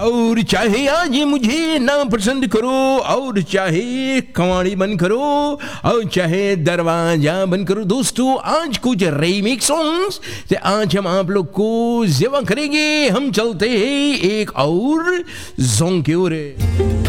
और चाहे आज मुझे ना पसंद करो, और चाहे कवाड़ी बंद करो, और चाहे दरवाजा बंद करो। दोस्तों आज कुछ रीमिक्स सॉन्ग्स से आज हम आप लोग को सेवा करेंगे। हम चलते हैं एक और सॉन्ग की ओर।